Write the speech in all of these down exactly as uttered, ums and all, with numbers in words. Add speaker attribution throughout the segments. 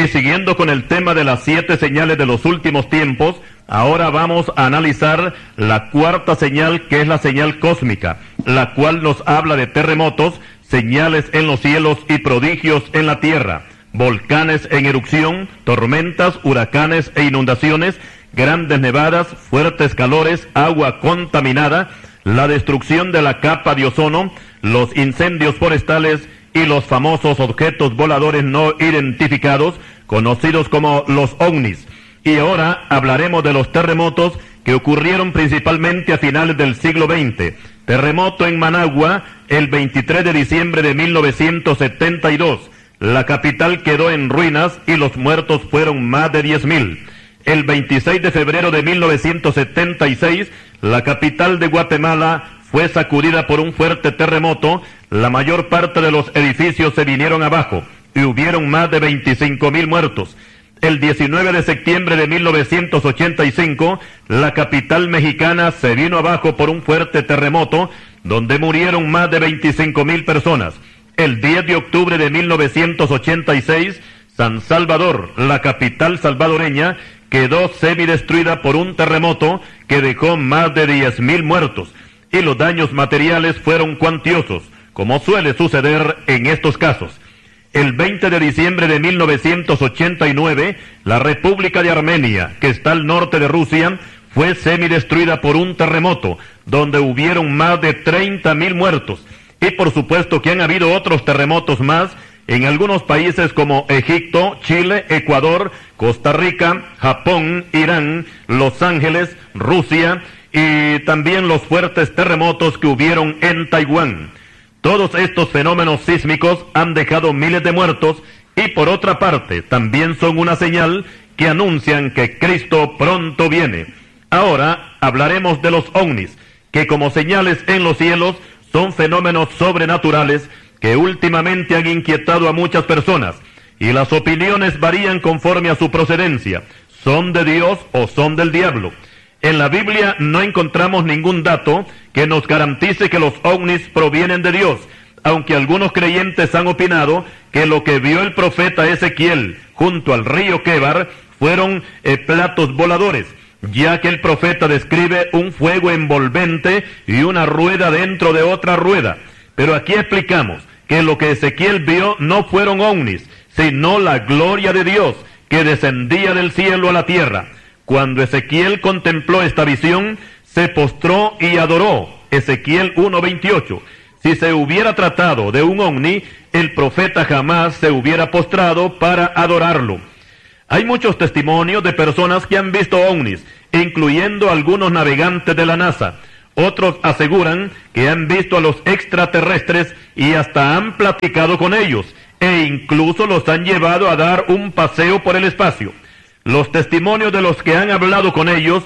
Speaker 1: Y siguiendo con el tema de las siete señales de los últimos tiempos, ahora vamos a analizar la cuarta señal, que es la señal cósmica, la cual nos habla de terremotos, señales en los cielos y prodigios en la tierra, volcanes en erupción, tormentas, huracanes e inundaciones, grandes nevadas, fuertes calores, agua contaminada, la destrucción de la capa de ozono, los incendios forestales y los famosos objetos voladores no identificados, conocidos como los ovnis. Y ahora hablaremos de los terremotos que ocurrieron principalmente a finales del siglo veinte. Terremoto en Managua el veintitrés de diciembre de mil novecientos setenta y dos. La capital quedó en ruinas y los muertos fueron más de diez mil. El veintiséis de febrero de mil novecientos setenta y seis, la capital de Guatemala fue sacudida por un fuerte terremoto. La mayor parte de los edificios se vinieron abajo y hubieron más de veinticinco mil muertos. El diecinueve de septiembre de mil novecientos ochenta y cinco, la capital mexicana se vino abajo por un fuerte terremoto, donde murieron más de veinticinco mil personas. El diez de octubre de mil novecientos ochenta y seis, San Salvador, la capital salvadoreña, quedó semidestruida por un terremoto que dejó más de diez mil muertos, y los daños materiales fueron cuantiosos, como suele suceder en estos casos. El veinte de diciembre de mil novecientos ochenta y nueve, la República de Armenia, que está al norte de Rusia, fue semidestruida por un terremoto, donde hubieron más de treinta mil muertos. Y por supuesto que han habido otros terremotos más en algunos países como Egipto, Chile, Ecuador, Costa Rica, Japón, Irán, Los Ángeles, Rusia, y también los fuertes terremotos que hubieron en Taiwán. Todos estos fenómenos sísmicos han dejado miles de muertos y por otra parte también son una señal que anuncian que Cristo pronto viene. Ahora hablaremos de los ovnis, que como señales en los cielos son fenómenos sobrenaturales que últimamente han inquietado a muchas personas, y las opiniones varían conforme a su procedencia. ¿Son de Dios o son del diablo? En la Biblia no encontramos ningún dato que nos garantice que los ovnis provienen de Dios, aunque algunos creyentes han opinado que lo que vio el profeta Ezequiel junto al río Quebar fueron eh, platos voladores, ya que el profeta describe un fuego envolvente y una rueda dentro de otra rueda. Pero aquí explicamos que lo que Ezequiel vio no fueron ovnis, sino la gloria de Dios que descendía del cielo a la tierra. Cuando Ezequiel contempló esta visión, se postró y adoró. Ezequiel uno veintiocho. Si se hubiera tratado de un ovni, el profeta jamás se hubiera postrado para adorarlo. Hay muchos testimonios de personas que han visto ovnis, incluyendo algunos navegantes de la NASA. Otros aseguran que han visto a los extraterrestres y hasta han platicado con ellos, e incluso los han llevado a dar un paseo por el espacio. Los testimonios de los que han hablado con ellos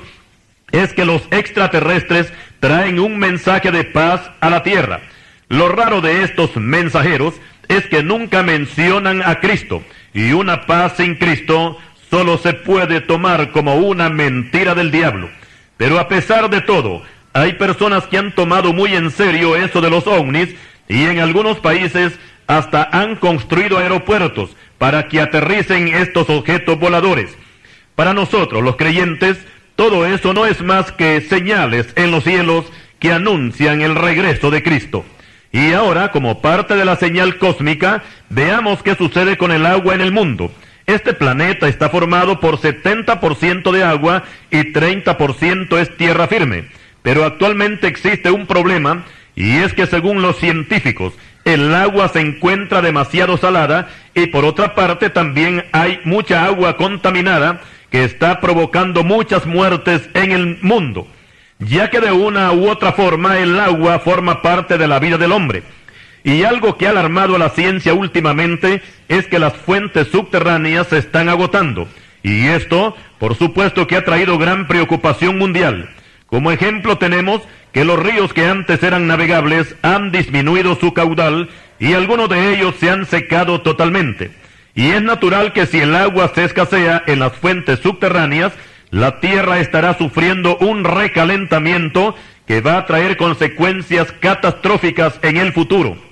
Speaker 1: es que los extraterrestres traen un mensaje de paz a la tierra. Lo raro de estos mensajeros es que nunca mencionan a Cristo, y una paz sin Cristo solo se puede tomar como una mentira del diablo. Pero a pesar de todo, hay personas que han tomado muy en serio eso de los ovnis, y en algunos países hasta han construido aeropuertos para que aterricen estos objetos voladores. Para nosotros, los creyentes, todo eso no es más que señales en los cielos que anuncian el regreso de Cristo. Y ahora, como parte de la señal cósmica, veamos qué sucede con el agua en el mundo. Este planeta está formado por setenta por ciento de agua y treinta por ciento es tierra firme. Pero actualmente existe un problema, y es que según los científicos, el agua se encuentra demasiado salada, y por otra parte también hay mucha agua contaminada que está provocando muchas muertes en el mundo, ya que de una u otra forma el agua forma parte de la vida del hombre. Y algo que ha alarmado a la ciencia últimamente es que las fuentes subterráneas se están agotando, y esto, por supuesto, que ha traído gran preocupación mundial. Como ejemplo tenemos que los ríos que antes eran navegables han disminuido su caudal y algunos de ellos se han secado totalmente. Y es natural que si el agua se escasea en las fuentes subterráneas, la tierra estará sufriendo un recalentamiento que va a traer consecuencias catastróficas en el futuro.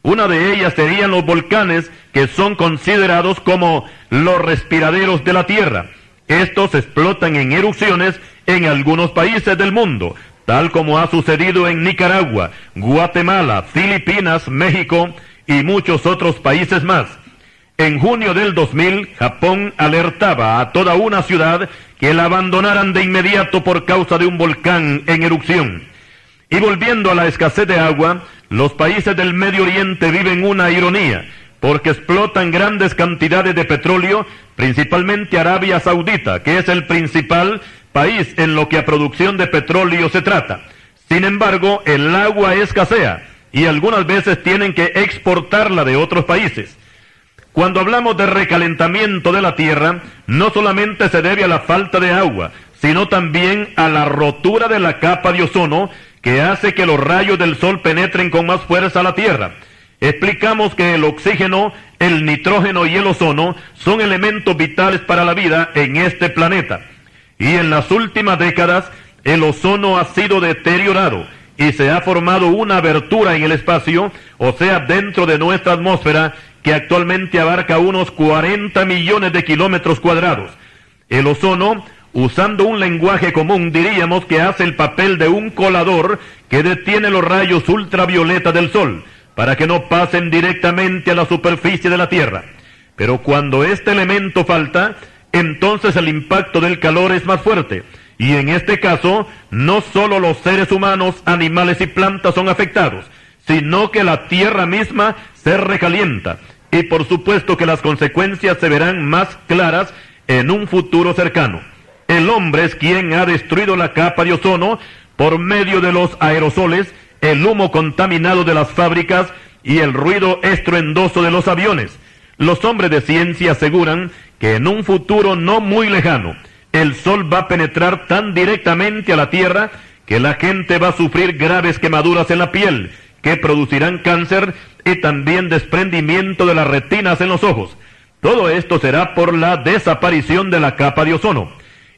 Speaker 1: Una de ellas serían los volcanes, que son considerados como los respiraderos de la Tierra. Estos explotan en erupciones en algunos países del mundo, tal como ha sucedido en Nicaragua, Guatemala, Filipinas, México y muchos otros países más. En junio del dos mil, Japón alertaba a toda una ciudad que la abandonaran de inmediato por causa de un volcán en erupción. Y volviendo a la escasez de agua, los países del Medio Oriente viven una ironía, porque explotan grandes cantidades de petróleo, principalmente Arabia Saudita, que es el principal país en lo que a producción de petróleo se trata. Sin embargo, el agua escasea, y algunas veces tienen que exportarla de otros países. Cuando hablamos de recalentamiento de la Tierra, no solamente se debe a la falta de agua, sino también a la rotura de la capa de ozono, que hace que los rayos del sol penetren con más fuerza a la Tierra. Explicamos que el oxígeno, el nitrógeno y el ozono son elementos vitales para la vida en este planeta. Y en las últimas décadas, el ozono ha sido deteriorado y se ha formado una abertura en el espacio, o sea, dentro de nuestra atmósfera, que actualmente abarca unos cuarenta millones de kilómetros cuadrados. El ozono, usando un lenguaje común, diríamos que hace el papel de un colador que detiene los rayos ultravioleta del sol, para que no pasen directamente a la superficie de la Tierra. Pero cuando este elemento falta, entonces el impacto del calor es más fuerte. Y en este caso, no solo los seres humanos, animales y plantas son afectados, sino que la Tierra misma se recalienta. Y por supuesto que las consecuencias se verán más claras en un futuro cercano. El hombre es quien ha destruido la capa de ozono por medio de los aerosoles, el humo contaminado de las fábricas y el ruido estruendoso de los aviones. Los hombres de ciencia aseguran que en un futuro no muy lejano, el sol va a penetrar tan directamente a la Tierra que la gente va a sufrir graves quemaduras en la piel, que producirán cáncer y también desprendimiento de las retinas en los ojos. Todo esto será por la desaparición de la capa de ozono.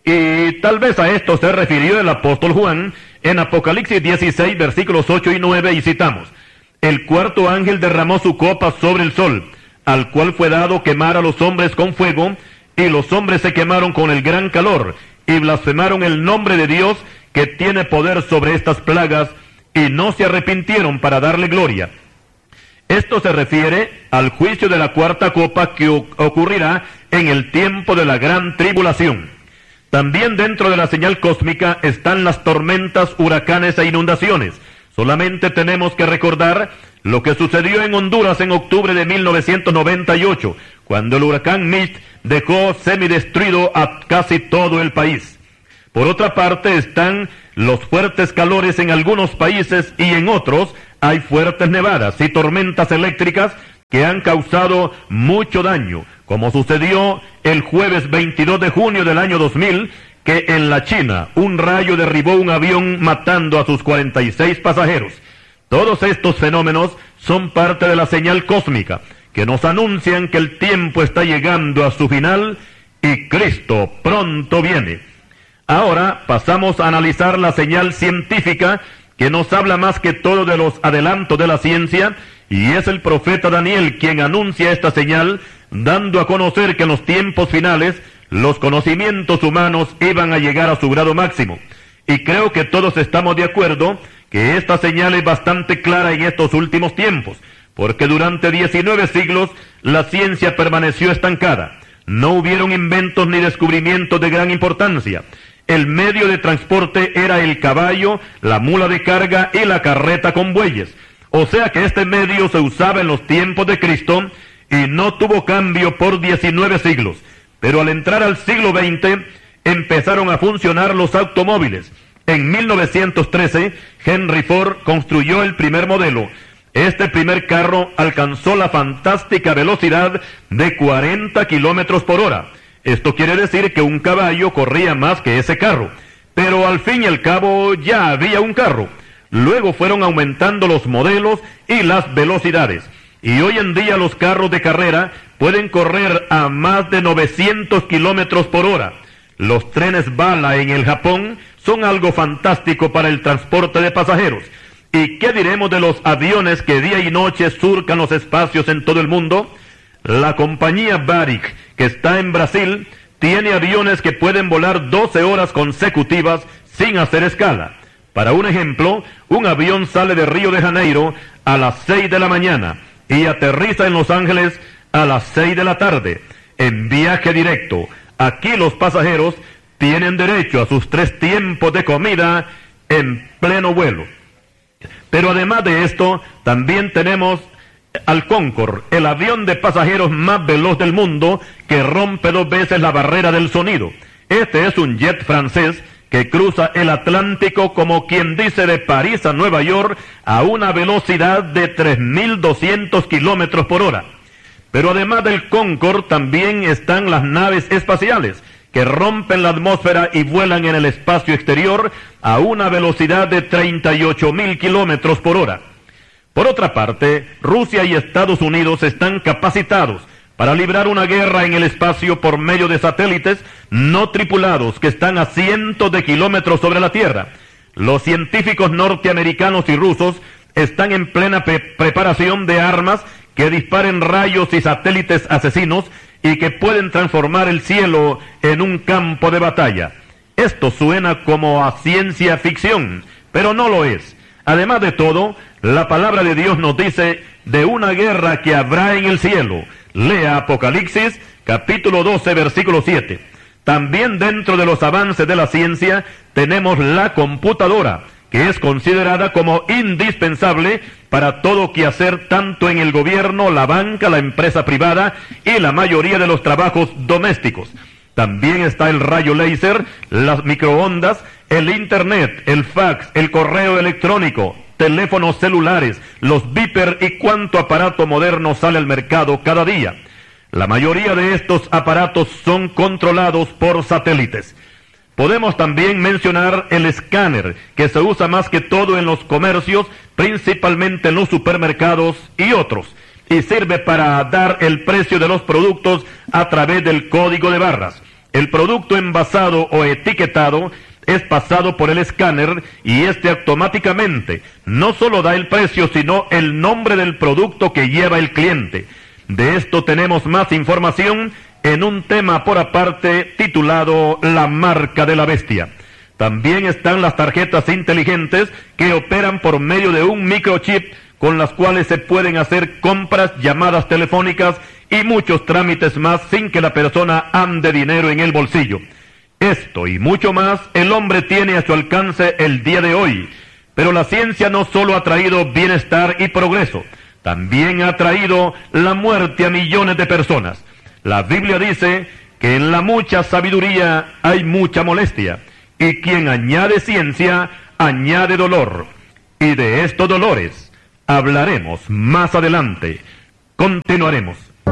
Speaker 1: Y tal vez a esto se refirió el apóstol Juan en Apocalipsis dieciséis, versículos ocho y nueve, y citamos: el cuarto ángel derramó su copa sobre el sol, al cual fue dado quemar a los hombres con fuego, y los hombres se quemaron con el gran calor, y blasfemaron el nombre de Dios, que tiene poder sobre estas plagas, y no se arrepintieron para darle gloria. Esto se refiere al juicio de la cuarta copa que ocurrirá en el tiempo de la gran tribulación. También dentro de la señal cósmica están las tormentas, huracanes e inundaciones. Solamente tenemos que recordar lo que sucedió en Honduras en octubre de mil novecientos noventa y ocho, cuando el huracán Mitch dejó semidestruido a casi todo el país. Por otra parte están los fuertes calores en algunos países, y en otros hay fuertes nevadas y tormentas eléctricas que han causado mucho daño, como sucedió el jueves veintidós de junio del año dos mil, que en la China un rayo derribó un avión matando a sus cuarenta y seis pasajeros. Todos estos fenómenos son parte de la señal cósmica, que nos anuncian que el tiempo está llegando a su final y Cristo pronto viene. Ahora pasamos a analizar la señal científica, que nos habla más que todo de los adelantos de la ciencia, y es el profeta Daniel quien anuncia esta señal, dando a conocer que en los tiempos finales los conocimientos humanos iban a llegar a su grado máximo. Y creo que todos estamos de acuerdo que esta señal es bastante clara en estos últimos tiempos, porque durante diecinueve siglos la ciencia permaneció estancada. No hubieron inventos ni descubrimientos de gran importancia. El medio de transporte era el caballo, la mula de carga y la carreta con bueyes. O sea que este medio se usaba en los tiempos de Cristo y no tuvo cambio por diecinueve siglos. Pero al entrar al siglo veinte, empezaron a funcionar los automóviles. En mil novecientos trece, Henry Ford construyó el primer modelo. Este primer carro alcanzó la fantástica velocidad de cuarenta kilómetros por hora. Esto quiere decir que un caballo corría más que ese carro. Pero al fin y al cabo ya había un carro. Luego fueron aumentando los modelos y las velocidades. Y hoy en día los carros de carrera pueden correr a más de novecientos kilómetros por hora. Los trenes bala en el Japón son algo fantástico para el transporte de pasajeros. ¿Y qué diremos de los aviones que día y noche surcan los espacios en todo el mundo? La compañía Varig, que está en Brasil, tiene aviones que pueden volar doce horas consecutivas sin hacer escala. Para un ejemplo, un avión sale de Río de Janeiro a las seis de la mañana y aterriza en Los Ángeles a las seis de la tarde, en viaje directo. Aquí los pasajeros tienen derecho a sus tres tiempos de comida en pleno vuelo. Pero además de esto, también tenemos al Concorde, el avión de pasajeros más veloz del mundo, que rompe dos veces la barrera del sonido. Este es un jet francés que cruza el Atlántico, como quien dice, de París a Nueva York a una velocidad de tres mil doscientos kilómetros por hora. Pero además del Concorde también están las naves espaciales, que rompen la atmósfera y vuelan en el espacio exterior a una velocidad de treinta y ocho mil kilómetros por hora. Por otra parte, Rusia y Estados Unidos están capacitados para librar una guerra en el espacio por medio de satélites no tripulados que están a cientos de kilómetros sobre la Tierra. Los científicos norteamericanos y rusos están en plena pre- preparación de armas que disparen rayos y satélites asesinos y que pueden transformar el cielo en un campo de batalla. Esto suena como a ciencia ficción, pero no lo es. Además de todo, la palabra de Dios nos dice de una guerra que habrá en el cielo. Lea Apocalipsis, capítulo doce, versículo siete. También dentro de los avances de la ciencia tenemos la computadora, que es considerada como indispensable para todo quehacer, tanto en el gobierno, la banca, la empresa privada y la mayoría de los trabajos domésticos. También está el rayo láser, las microondas, el internet, el fax, el correo electrónico, teléfonos celulares, los beeper y cuánto aparato moderno sale al mercado cada día. La mayoría de estos aparatos son controlados por satélites. Podemos también mencionar el escáner, que se usa más que todo en los comercios, principalmente en los supermercados y otros, y sirve para dar el precio de los productos a través del código de barras. El producto envasado o etiquetado es pasado por el escáner y este automáticamente no solo da el precio, sino el nombre del producto que lleva el cliente. De esto tenemos más información en un tema por aparte titulado La marca de la bestia. También están las tarjetas inteligentes que operan por medio de un microchip, con las cuales se pueden hacer compras, llamadas telefónicas y muchos trámites más sin que la persona ande dinero en el bolsillo. Esto y mucho más el hombre tiene a su alcance el día de hoy. Pero la ciencia no solo ha traído bienestar y progreso, también ha traído la muerte a millones de personas. La Biblia dice que en la mucha sabiduría hay mucha molestia, y quien añade ciencia, añade dolor. Y de estos dolores hablaremos más adelante. Continuaremos.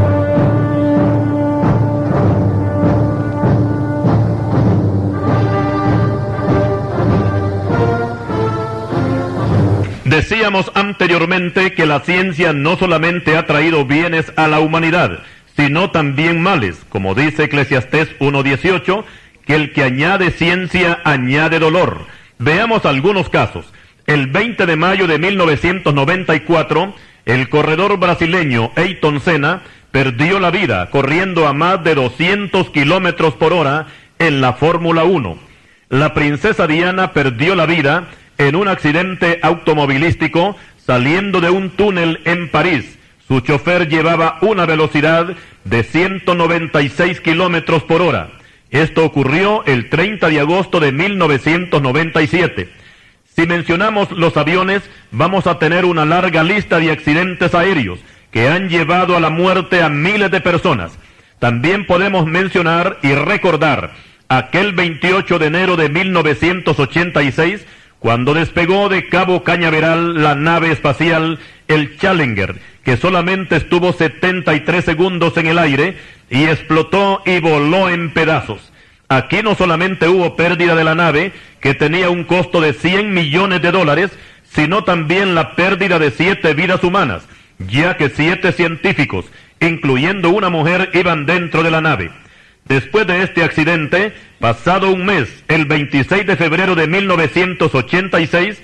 Speaker 1: Decíamos anteriormente que la ciencia no solamente ha traído bienes a la humanidad, sino también males, como dice Eclesiastés uno dieciocho, que el que añade ciencia añade dolor. Veamos algunos casos. El veinte de mayo de mil novecientos noventa y cuatro, el corredor brasileño Ayrton Senna perdió la vida corriendo a más de doscientos kilómetros por hora en la Fórmula uno. La princesa Diana perdió la vida en un accidente automovilístico saliendo de un túnel en París. Su chofer llevaba una velocidad de ciento noventa y seis kilómetros por hora. Esto ocurrió el treinta de agosto de mil novecientos noventa y siete. Si mencionamos los aviones, vamos a tener una larga lista de accidentes aéreos que han llevado a la muerte a miles de personas. También podemos mencionar y recordar aquel veintiocho de enero de mil novecientos ochenta y seis, cuando despegó de Cabo Cañaveral la nave espacial, el Challenger, que solamente estuvo setenta y tres segundos en el aire y explotó y voló en pedazos. Aquí no solamente hubo pérdida de la nave, que tenía un costo de cien millones de dólares, sino también la pérdida de siete vidas humanas, ya que siete científicos, incluyendo una mujer, iban dentro de la nave. Después de este accidente, pasado un mes, el veintiséis de febrero de mil novecientos ochenta y seis,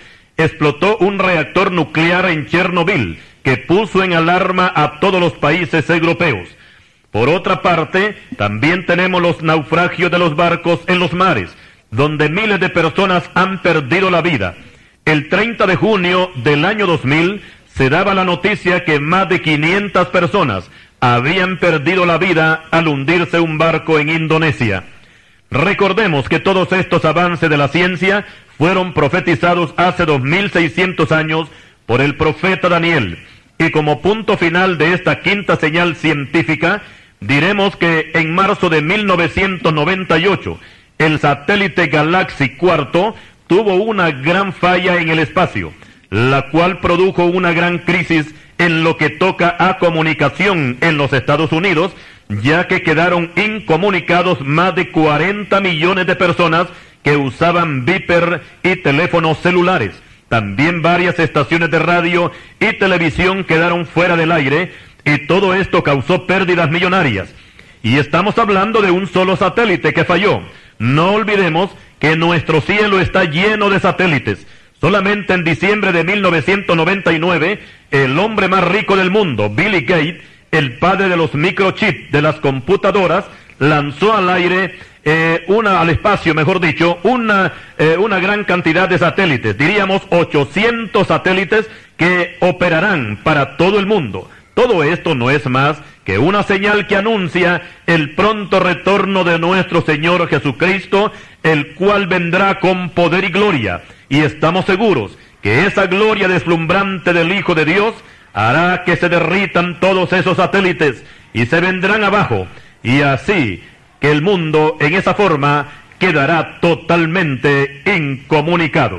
Speaker 1: explotó un reactor nuclear en Chernobyl, que puso en alarma a todos los países europeos. Por otra parte, también tenemos los naufragios de los barcos en los mares, donde miles de personas han perdido la vida. El treinta de junio del año dos mil se daba la noticia que más de quinientas personas habían perdido la vida al hundirse un barco en Indonesia. Recordemos que todos estos avances de la ciencia fueron profetizados hace dos mil seiscientos años por el profeta Daniel. Y como punto final de esta quinta señal científica, diremos que en marzo de mil novecientos noventa y ocho, el satélite Galaxy cuatro tuvo una gran falla en el espacio, la cual produjo una gran crisis en lo que toca a comunicación en los Estados Unidos, ya que quedaron incomunicados más de cuarenta millones de personas que usaban Viper y teléfonos celulares. También varias estaciones de radio y televisión quedaron fuera del aire, y todo esto causó pérdidas millonarias. Y estamos hablando de un solo satélite que falló. No olvidemos que nuestro cielo está lleno de satélites. Solamente en diciembre de mil novecientos noventa y nueve, el hombre más rico del mundo, Billy Gates, el padre de los microchips de las computadoras, lanzó al aire, eh, una, al espacio, mejor dicho, una, eh, una gran cantidad de satélites, diríamos ochocientos satélites que operarán para todo el mundo. Todo esto no es más que una señal que anuncia el pronto retorno de nuestro Señor Jesucristo, el cual vendrá con poder y gloria. Y estamos seguros que esa gloria deslumbrante del Hijo de Dios hará que se derritan todos esos satélites y se vendrán abajo, y así que el mundo en esa forma quedará totalmente incomunicado.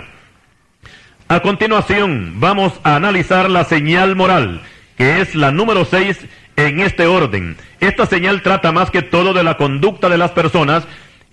Speaker 1: A continuación vamos a analizar la señal moral, que es la número seis en este orden. Esta señal trata más que todo de la conducta de las personas,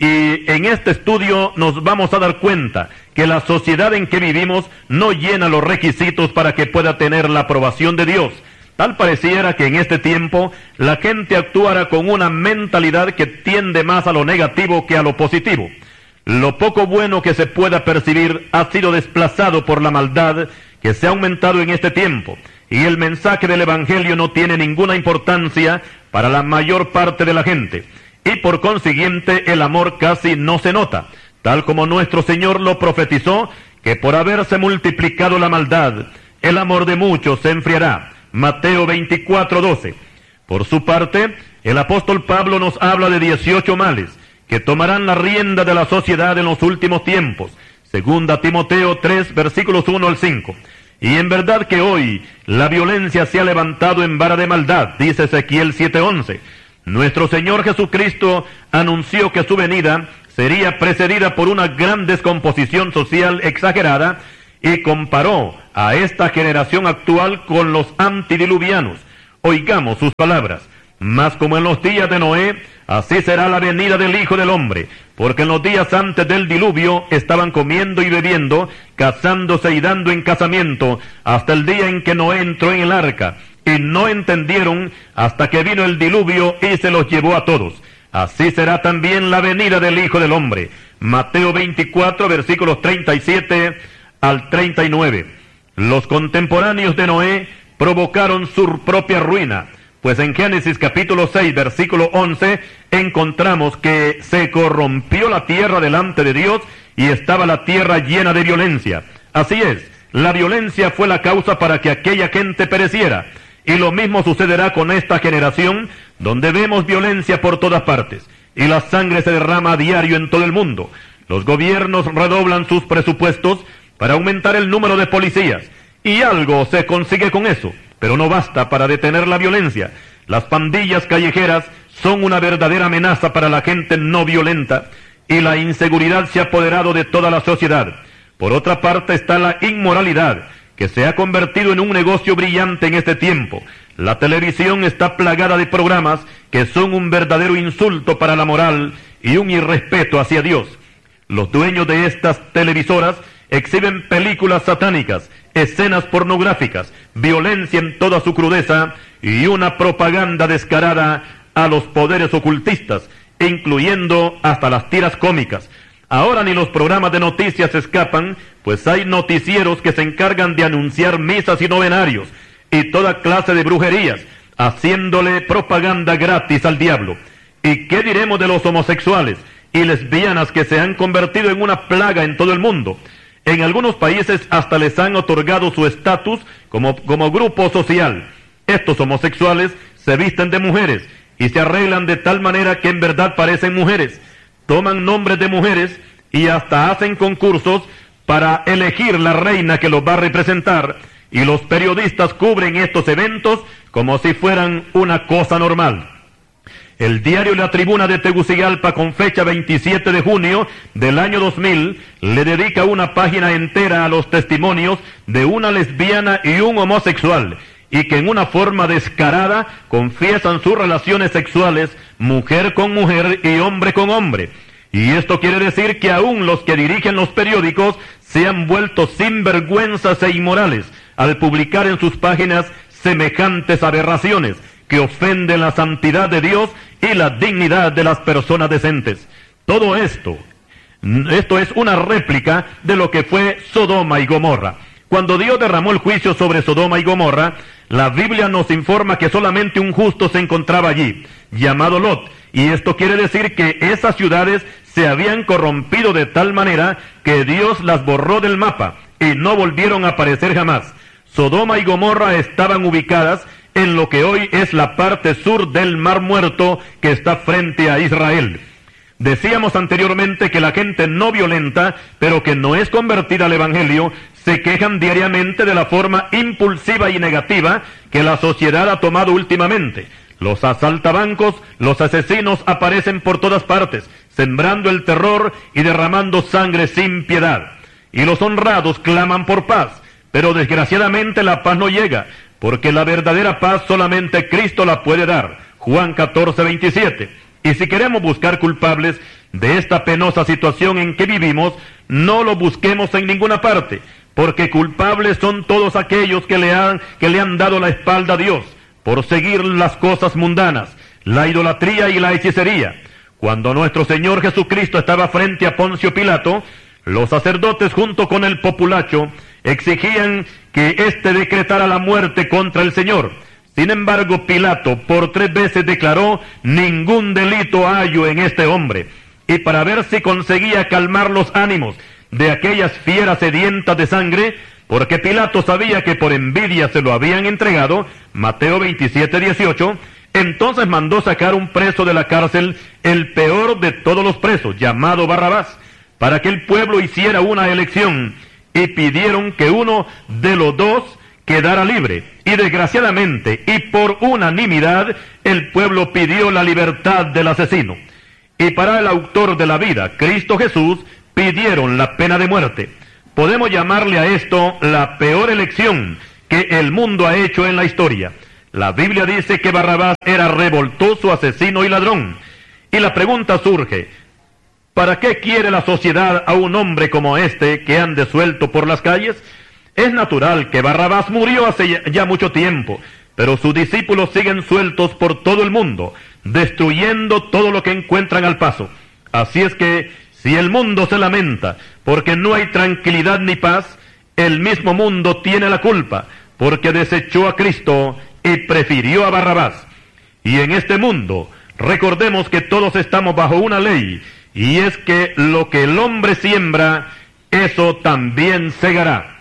Speaker 1: y en este estudio nos vamos a dar cuenta que la sociedad en que vivimos no llena los requisitos para que pueda tener la aprobación de Dios. Tal pareciera que en este tiempo la gente actuara con una mentalidad que tiende más a lo negativo que a lo positivo. Lo poco bueno que se pueda percibir ha sido desplazado por la maldad que se ha aumentado en este tiempo, y el mensaje del Evangelio no tiene ninguna importancia para la mayor parte de la gente, y por consiguiente el amor casi no se nota, tal como nuestro Señor lo profetizó, que por haberse multiplicado la maldad, el amor de muchos se enfriará. Mateo veinticuatro doce. Por su parte, el apóstol Pablo nos habla de dieciocho males que tomarán la rienda de la sociedad en los últimos tiempos. Segunda Timoteo tres, versículos uno al cinco. Y en verdad que hoy la violencia se ha levantado en vara de maldad, dice Ezequiel siete once. Nuestro Señor Jesucristo anunció que su venida sería precedida por una gran descomposición social exagerada, y comparó a esta generación actual con los antidiluvianos. Oigamos sus palabras. Mas como en los días de Noé, así será la venida del Hijo del Hombre, porque en los días antes del diluvio estaban comiendo y bebiendo, casándose y dando en casamiento, hasta el día en que Noé entró en el arca, y no entendieron hasta que vino el diluvio y se los llevó a todos. Así será también la venida del Hijo del Hombre. Mateo veinticuatro, versículos treinta y siete al treinta y nueve. Los contemporáneos de Noé provocaron su propia ruina, pues en Génesis capítulo seis, versículo once, encontramos que se corrompió la tierra delante de Dios y estaba la tierra llena de violencia. Así es, la violencia fue la causa para que aquella gente pereciera, y lo mismo sucederá con esta generación, donde vemos violencia por todas partes, y la sangre se derrama a diario en todo el mundo. Los gobiernos redoblan sus presupuestos para aumentar el número de policías, y algo se consigue con eso, pero no basta para detener la violencia. Las pandillas callejeras son una verdadera amenaza para la gente no violenta, y la inseguridad se ha apoderado de toda la sociedad. Por otra parte está la inmoralidad, que se ha convertido en un negocio brillante en este tiempo. La televisión está plagada de programas que son un verdadero insulto para la moral y un irrespeto hacia Dios. Los dueños de estas televisoras exhiben películas satánicas, escenas pornográficas, violencia en toda su crudeza y una propaganda descarada a los poderes ocultistas, incluyendo hasta las tiras cómicas. Ahora ni los programas de noticias escapan, pues hay noticieros que se encargan de anunciar misas y novenarios y toda clase de brujerías, haciéndole propaganda gratis al diablo. ¿Y qué diremos de los homosexuales y lesbianas que se han convertido en una plaga en todo el mundo? En algunos países hasta les han otorgado su estatus como, como grupo social. Estos homosexuales se visten de mujeres y se arreglan de tal manera que en verdad parecen mujeres. Toman nombres de mujeres y hasta hacen concursos para elegir la reina que los va a representar, y los periodistas cubren estos eventos como si fueran una cosa normal. El diario La Tribuna de Tegucigalpa, con fecha veintisiete de junio del año dos mil, le dedica una página entera a los testimonios de una lesbiana y un homosexual, y que en una forma descarada confiesan sus relaciones sexuales, mujer con mujer y hombre con hombre. Y esto quiere decir que aún los que dirigen los periódicos se han vuelto sinvergüenzas e inmorales al publicar en sus páginas semejantes aberraciones que ofenden la santidad de Dios y la dignidad de las personas decentes. Todo esto, esto es una réplica de lo que fue Sodoma y Gomorra. Cuando Dios derramó el juicio sobre Sodoma y Gomorra, la Biblia nos informa que solamente un justo se encontraba allí, llamado Lot, y esto quiere decir que esas ciudades se habían corrompido de tal manera que Dios las borró del mapa y no volvieron a aparecer jamás. Sodoma y Gomorra estaban ubicadas en lo que hoy es la parte sur del Mar Muerto, que está frente a Israel. Decíamos anteriormente que la gente no violenta, pero que no es convertida al Evangelio, se quejan diariamente de la forma impulsiva y negativa que la sociedad ha tomado últimamente. Los asaltabancos, los asesinos aparecen por todas partes, sembrando el terror y derramando sangre sin piedad. Y los honrados claman por paz, pero desgraciadamente la paz no llega, porque la verdadera paz solamente Cristo la puede dar. Juan catorce, veintisiete. Y si queremos buscar culpables de esta penosa situación en que vivimos, no lo busquemos en ninguna parte, porque culpables son todos aquellos que le han, que le han dado la espalda a Dios, por seguir las cosas mundanas, la idolatría y la hechicería. Cuando nuestro Señor Jesucristo estaba frente a Poncio Pilato, los sacerdotes junto con el populacho exigían que éste decretara la muerte contra el Señor. Sin embargo, Pilato por tres veces declaró: ningún delito hallo en este hombre. Y para ver si conseguía calmar los ánimos de aquellas fieras sedientas de sangre, porque Pilato sabía que por envidia se lo habían entregado, Mateo veintisiete, dieciocho, entonces mandó sacar un preso de la cárcel, el peor de todos los presos, llamado Barrabás, para que el pueblo hiciera una elección, y pidieron que uno de los dos quedara libre. Y desgraciadamente, y por unanimidad, el pueblo pidió la libertad del asesino. Y para el autor de la vida, Cristo Jesús, pidieron la pena de muerte. Podemos llamarle a esto la peor elección que el mundo ha hecho en la historia. La Biblia dice que Barrabás era revoltoso, asesino y ladrón. Y la pregunta surge: ¿para qué quiere la sociedad a un hombre como este que ande suelto por las calles? Es natural que Barrabás murió hace ya mucho tiempo, pero sus discípulos siguen sueltos por todo el mundo, destruyendo todo lo que encuentran al paso. Así es que, si el mundo se lamenta porque no hay tranquilidad ni paz, el mismo mundo tiene la culpa, porque desechó a Cristo y prefirió a Barrabás. Y en este mundo, recordemos que todos estamos bajo una ley, y es que lo que el hombre siembra, eso también segará.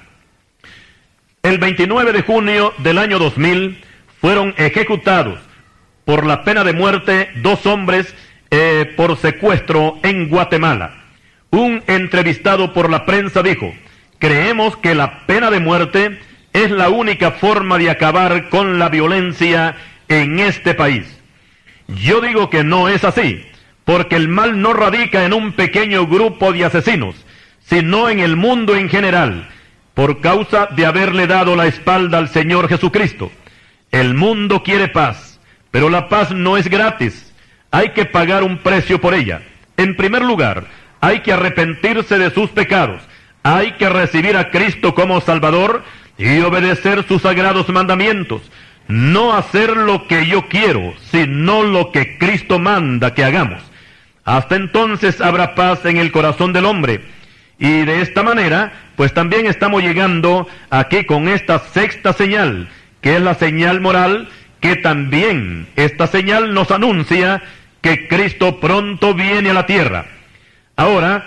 Speaker 1: El veintinueve de junio del año dos mil fueron ejecutados por la pena de muerte dos hombres eh, por secuestro en Guatemala. Un entrevistado por la prensa dijo: creemos que la pena de muerte es la única forma de acabar con la violencia en este país. Yo digo que no es así, porque el mal no radica en un pequeño grupo de asesinos, sino en el mundo en general, por causa de haberle dado la espalda al Señor Jesucristo. El mundo quiere paz, pero la paz no es gratis. Hay que pagar un precio por ella. En primer lugar, hay que arrepentirse de sus pecados. Hay que recibir a Cristo como Salvador y obedecer sus sagrados mandamientos. No hacer lo que yo quiero, sino lo que Cristo manda que hagamos. Hasta entonces habrá paz en el corazón del hombre. Y de esta manera, pues también estamos llegando aquí con esta sexta señal, que es la señal moral, que también esta señal nos anuncia que Cristo pronto viene a la tierra. Ahora,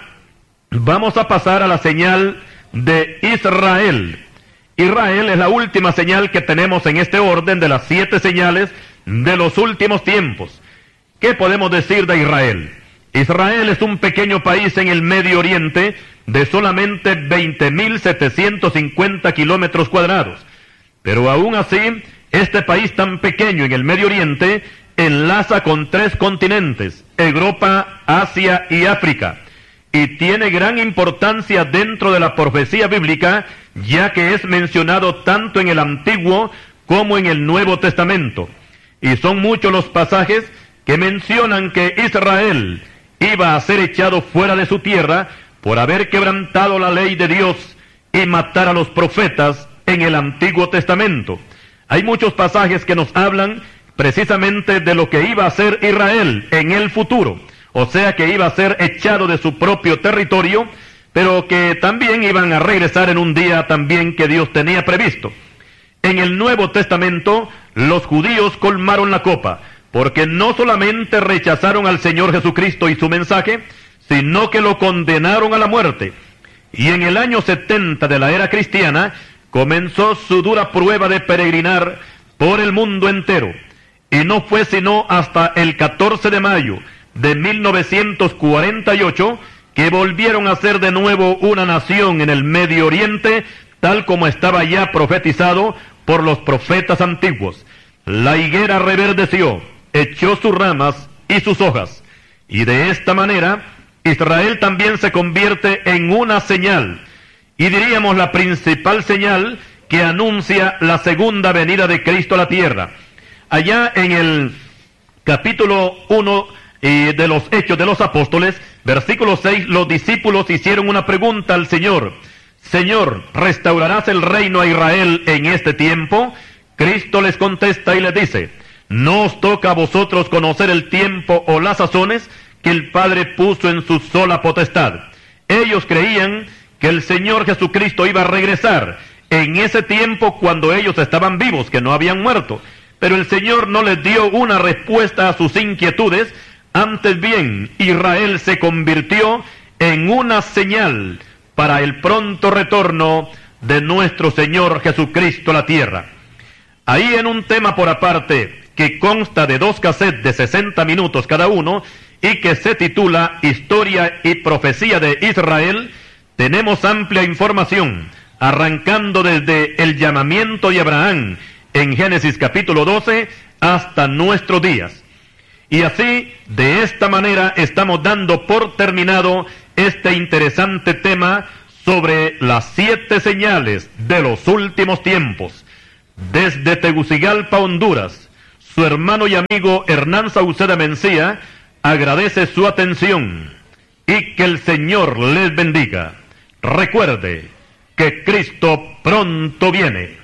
Speaker 1: vamos a pasar a la señal de Israel. Israel es la última señal que tenemos en este orden de las siete señales de los últimos tiempos. ¿Qué podemos decir de Israel? Israel es un pequeño país en el Medio Oriente de solamente veinte mil setecientos cincuenta kilómetros cuadrados. Pero aún así, este país tan pequeño en el Medio Oriente enlaza con tres continentes, Europa, Asia y África, y tiene gran importancia dentro de la profecía bíblica, ya que es mencionado tanto en el Antiguo como en el Nuevo Testamento. Y son muchos los pasajes que mencionan que Israel iba a ser echado fuera de su tierra por haber quebrantado la ley de Dios y matar a los profetas en el Antiguo Testamento. Hay muchos pasajes que nos hablan precisamente de lo que iba a ser Israel en el futuro, o sea que iba a ser echado de su propio territorio, pero que también iban a regresar en un día también que Dios tenía previsto. En el Nuevo Testamento, los judíos colmaron la copa, porque no solamente rechazaron al Señor Jesucristo y su mensaje, sino que lo condenaron a la muerte. Y en el año setenta de la era cristiana, comenzó su dura prueba de peregrinar por el mundo entero. Y no fue sino hasta el catorce de mayo de mil novecientos cuarenta y ocho que volvieron a ser de nuevo una nación en el Medio Oriente, tal como estaba ya profetizado por los profetas antiguos. La higuera reverdeció, echó sus ramas y sus hojas, y de esta manera Israel también se convierte en una señal, y diríamos la principal señal que anuncia la segunda venida de Cristo a la tierra. Allá en el capítulo uno eh, de los Hechos de los Apóstoles, versículo seis, los discípulos hicieron una pregunta al Señor: Señor, ¿restaurarás el reino a Israel en este tiempo? Cristo les contesta y les dice: no os toca a vosotros conocer el tiempo o las sazones que el Padre puso en su sola potestad. Ellos creían que el Señor Jesucristo iba a regresar en ese tiempo cuando ellos estaban vivos, que no habían muerto. Pero el Señor no les dio una respuesta a sus inquietudes, antes bien, Israel se convirtió en una señal para el pronto retorno de nuestro Señor Jesucristo a la tierra. Ahí en un tema por aparte, que consta de dos cassettes de sesenta minutos cada uno, y que se titula Historia y Profecía de Israel, tenemos amplia información, arrancando desde el llamamiento de Abraham en Génesis capítulo doce hasta nuestros días. Y así, de esta manera, estamos dando por terminado este interesante tema sobre las siete señales de los últimos tiempos. Desde Tegucigalpa, Honduras, su hermano y amigo Hernán Sauceda Mencía agradece su atención y que el Señor les bendiga. Recuerde que Cristo pronto viene.